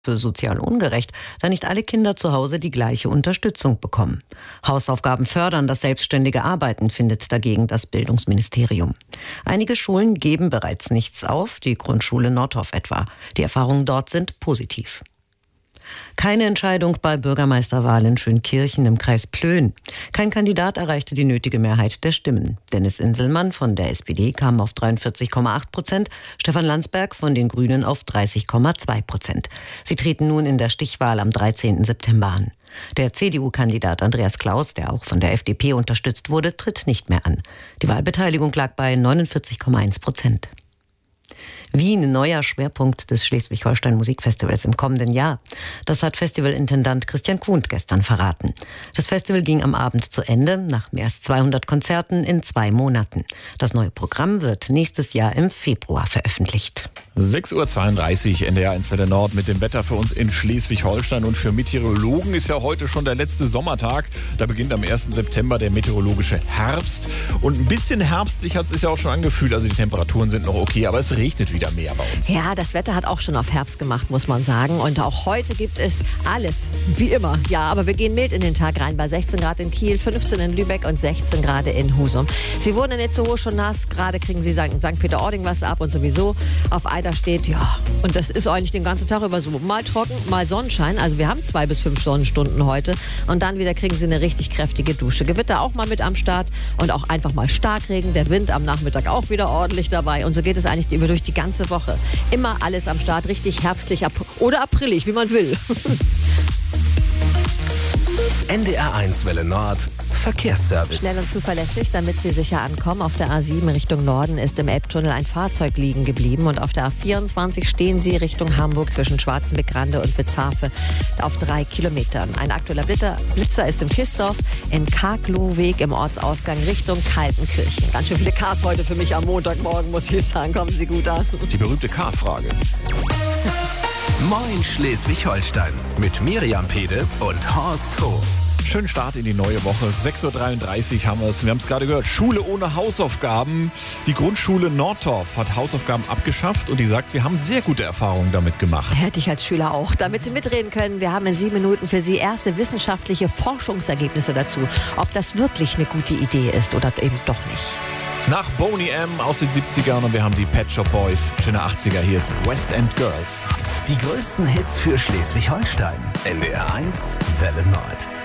für sozial ungerecht, da nicht alle Kinder zu Hause die gleiche Unterstützung bekommen. Hausaufgaben fördern das selbstständige Arbeiten, findet dagegen das Bildungsministerium. Einige Schulen geben bereits nichts auf, die Grundschule Nordhoff etwa. Die Erfahrungen dort sind positiv. Keine Entscheidung bei Bürgermeisterwahl in Schönkirchen im Kreis Plön. Kein Kandidat erreichte die nötige Mehrheit der Stimmen. Dennis Inselmann von der SPD kam auf 43,8%, Stefan Landsberg von den Grünen auf 30,2%. Sie treten nun in der Stichwahl am 13. September an. Der CDU-Kandidat Andreas Klaus, der auch von der FDP unterstützt wurde, tritt nicht mehr an. Die Wahlbeteiligung lag bei 49,1%. Wien, neuer Schwerpunkt des Schleswig-Holstein Musikfestivals im kommenden Jahr. Das hat Festivalintendant Christian Kuhn gestern verraten. Das Festival ging am Abend zu Ende, nach mehr als 200 Konzerten in 2 Monaten. Das neue Programm wird nächstes Jahr im Februar veröffentlicht. 6.32 Uhr, NDR 1 Welle Nord mit dem Wetter für uns in Schleswig-Holstein. Und für Meteorologen ist ja heute schon der letzte Sommertag. Da beginnt am 1. September der meteorologische Herbst. Und ein bisschen herbstlich hat es sich ja auch schon angefühlt. Also die Temperaturen sind noch okay, aber es regnet wieder mehr bei uns. Ja, das Wetter hat auch schon auf Herbst gemacht, muss man sagen. Und auch heute gibt es alles, wie immer. Ja, aber wir gehen mild in den Tag rein. Bei 16 Grad in Kiel, 15 in Lübeck und 16 Grad in Husum. Sie wurden nicht so hoch schon nass. Gerade kriegen Sie St. Peter-Ording was ab und sowieso auf Eider steht, ja, und das ist eigentlich den ganzen Tag über so. Mal trocken, mal Sonnenschein. Also wir haben 2 bis 5 Sonnenstunden heute. Und dann wieder kriegen Sie eine richtig kräftige Dusche. Gewitter auch mal mit am Start und auch einfach mal Starkregen. Der Wind am Nachmittag auch wieder ordentlich dabei. Und so geht es eigentlich durch die ganze Woche. Immer alles am Start, richtig herbstlich oder aprillig, wie man will. NDR 1 Welle Nord. Verkehrsservice. Schnell und zuverlässig, damit Sie sicher ankommen. Auf der A7 Richtung Norden ist im Elbtunnel ein Fahrzeug liegen geblieben und auf der A24 stehen Sie Richtung Hamburg zwischen Schwarzenbeck-Rande und Witzhafe auf 3 Kilometern. Ein aktueller Blitzer ist im Kistdorf, in Karkloweg im Ortsausgang Richtung Kaltenkirchen. Ganz schön viele Cars heute für mich am Montagmorgen, muss ich sagen. Kommen Sie gut an. Die berühmte K-Frage. Moin Schleswig-Holstein mit Miriam Pede und Horst Hof. Schönen Start in die neue Woche. 6.33 Uhr haben wir es. Wir haben es gerade gehört. Schule ohne Hausaufgaben. Die Grundschule Nordhoff hat Hausaufgaben abgeschafft und die sagt, wir haben sehr gute Erfahrungen damit gemacht. Hätte ich als Schüler auch. Damit Sie mitreden können, wir haben in 7 Minuten für Sie erste wissenschaftliche Forschungsergebnisse dazu. Ob das wirklich eine gute Idee ist oder eben doch nicht. Nach Boney M. aus den 70ern und wir haben die Pet Shop Boys. Schöne 80er. Hier ist West End Girls. Die größten Hits für Schleswig-Holstein. NDR 1 Welle Nord.